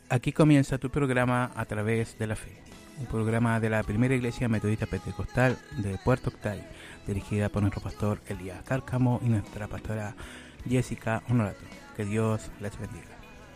Aquí comienza tu programa A Través de la Fe, un programa de la Primera Iglesia Metodista Pentecostal de Puerto Octay, dirigida por nuestro pastor Elías Cárcamo y nuestra pastora Jessica Honorato. Que Dios les bendiga.